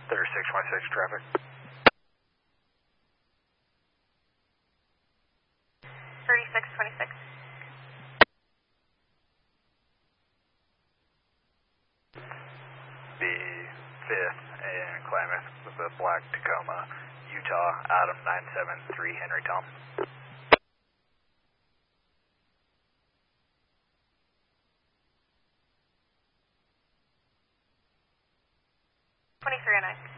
3626 traffic. 3626. The 5th in Klamath with the black Tacoma, Utah, Adam 973 Henry Tom. 2309.